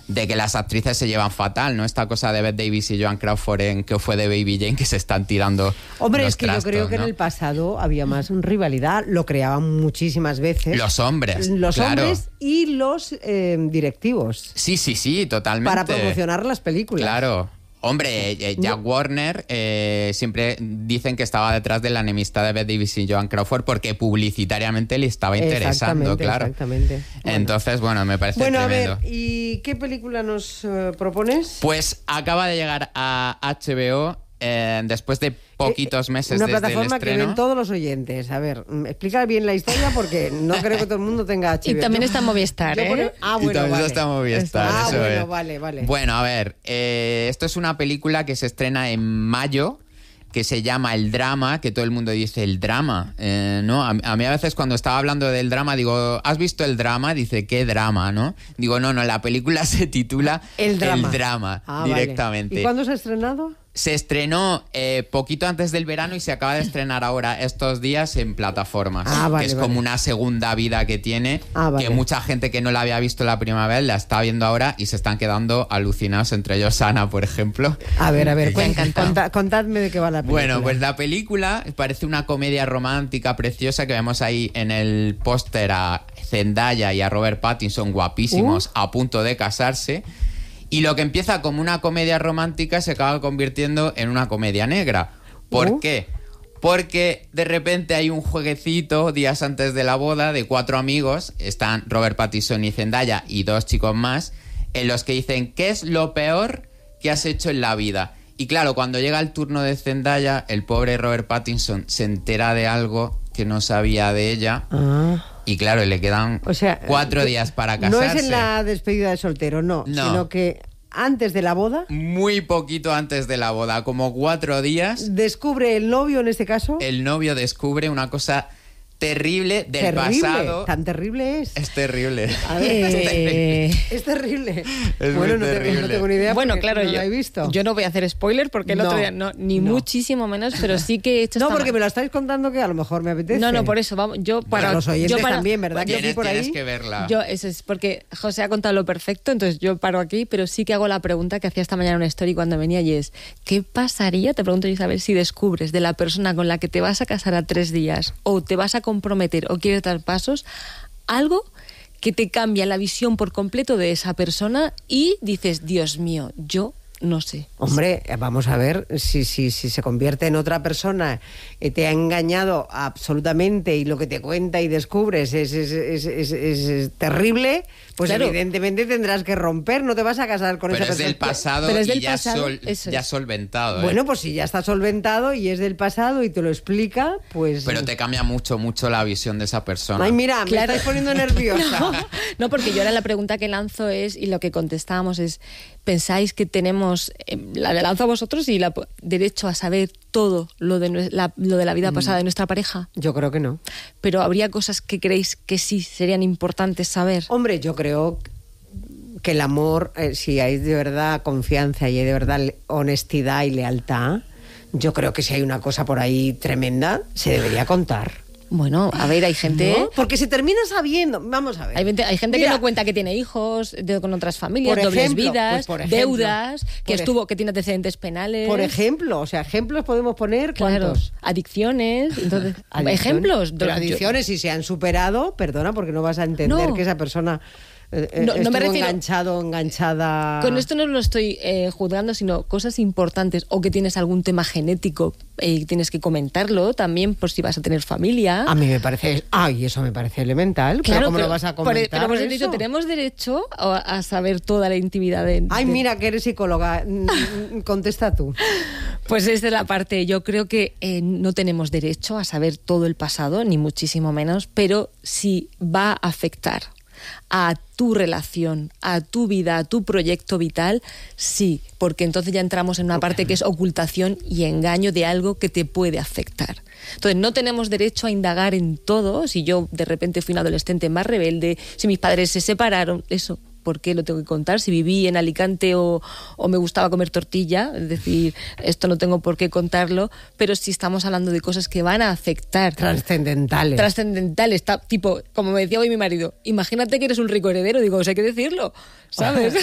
de que las actrices se llevan fatal, ¿no? Esta cosa de Bette Davis y Joan Crawford en que fue de Baby Jane, que se están tirando. Hombre, es que trastos, yo creo que ¿no? en el pasado había más rivalidad, lo creaban muchísimas veces. Los hombres, Los claro. hombres y los directivos. Sí, totalmente. Para promocionar las películas. Claro. Hombre, Jack Warner siempre dicen que estaba detrás de la enemistad de Bette Davis y Joan Crawford porque publicitariamente le estaba interesando, claro. Exactamente. Entonces, bueno, me parece Bueno, tremendo. a ver, ¿y qué película nos propones? Pues acaba de llegar a HBO después de poquitos meses una desde el plataforma que estreno. ven todos los oyentes. A ver, explica bien la historia porque no creo que todo el mundo tenga HBO. Y también está en Movistar, ¿eh? Y también está en Movistar, eso bueno, es. vale. Bueno, a ver, esto es una película que se estrena en mayo, que se llama El Drama, que todo el mundo dice el drama, ¿no? A mí a veces cuando estaba hablando del drama digo, ¿has visto El Drama? Dice, ¿qué drama, no? Digo, no, la película se titula El Drama. El Drama, Ah, directamente. Vale. ¿Y cuándo se ha estrenado? Se estrenó poquito antes del verano y se acaba de estrenar ahora estos días en plataformas. Que es como una segunda vida que tiene, que mucha gente que no la había visto la primera vez la está viendo ahora y se están quedando alucinados, entre ellos Ana, por ejemplo. A ver, contadme de qué va la película. Bueno, pues la película parece una comedia romántica preciosa que vemos ahí en el póster a Zendaya y a Robert Pattinson guapísimos a punto de casarse. Y lo que empieza como una comedia romántica se acaba convirtiendo en una comedia negra. ¿Por qué? Porque de repente hay un jueguecito días antes de la boda de 4 amigos, están Robert Pattinson y Zendaya y 2 chicos más, en los que dicen, ¿qué es lo peor que has hecho en la vida? Y claro, cuando llega el turno de Zendaya, el pobre Robert Pattinson se entera de algo que no sabía de ella. Y claro, le quedan 4 días para casarse. No es en la despedida de soltero, no. Sino que antes de la boda. Muy poquito antes de la boda, como 4 días. Descubre el novio, en este caso. El novio descubre una cosa terrible del pasado. Tan terrible es. Es terrible. A ver, es terrible. Bueno, no tengo ni idea. Bueno, claro, no la he visto. Yo no voy a hacer spoiler porque el otro día muchísimo menos, pero sí que he hecho No, porque me lo estáis contando que a lo mejor me apetece. No, por eso, vamos, yo para los oyentes también, ¿verdad? Tienes que verla. Eso es porque José ha contado lo perfecto, entonces yo paro aquí, pero sí que hago la pregunta que hacía esta mañana en una story cuando venía y es, ¿qué pasaría, te pregunto Isabel, si descubres de la persona con la que te vas a casar a 3 días o te vas a comprometer o quieres dar pasos, algo que te cambia la visión por completo de esa persona y dices, Dios mío, yo no sé. Hombre, vamos a ver, si se convierte en otra persona, te ha engañado absolutamente y lo que te cuenta y descubres es terrible, pues claro, evidentemente tendrás que romper, no te vas a casar con esa persona. Pero es del pasado y ya solventado. Bueno, pues si ya está solventado y es del pasado y te lo explica, pues... Pero te cambia mucho la visión de esa persona. Ay, mira, me estáis poniendo nerviosa. No, porque yo ahora la pregunta que lanzo es, y lo que contestábamos es, ¿pensáis que tenemos, la lanzo a vosotros y derecho a saber todo lo de la vida pasada de nuestra pareja? Yo creo que no. Pero ¿habría cosas que creéis que sí serían importantes saber? Hombre, yo creo que el amor, si hay de verdad confianza y hay de verdad honestidad y lealtad, yo creo que si hay una cosa por ahí tremenda, se debería contar. Bueno, a ver, hay gente... ¿No? Porque se termina sabiendo... Vamos a ver. Hay gente que no cuenta que tiene hijos con otras familias, dobles vidas, deudas, que tiene antecedentes penales... Por ejemplo, o sea, ejemplos podemos poner, ¿cuántos? Claro, adicciones, entonces... ¿Ejemplos? Pero adicciones, si se han superado, perdona, porque no vas a entender que esa persona... no me refiero enganchada. Con esto no lo estoy juzgando, sino cosas importantes, o que tienes algún tema genético y tienes que comentarlo también por si vas a tener familia. A mí me parece, eso me parece elemental. Claro, pero ¿cómo lo vas a comentar? Pero por eso dicho, tenemos derecho a saber toda la intimidad de... Mira que eres psicóloga, contesta tú. Pues esa es la parte. Yo creo que no tenemos derecho a saber todo el pasado, ni muchísimo menos, pero si va a afectar a tu relación, a tu vida, a tu proyecto vital, sí, porque entonces ya entramos en una parte que es ocultación y engaño de algo que te puede afectar. Entonces no tenemos derecho a indagar en todo, si yo de repente fui un adolescente más rebelde, si mis padres se separaron, eso. ¿Por qué lo tengo que contar? Si viví en Alicante o me gustaba comer tortilla, es decir, esto no tengo por qué contarlo, pero si estamos hablando de cosas que van a afectar... Trascendentales, tipo, como me decía hoy mi marido, imagínate que eres un rico heredero, digo, hay que decirlo, ¿sabes?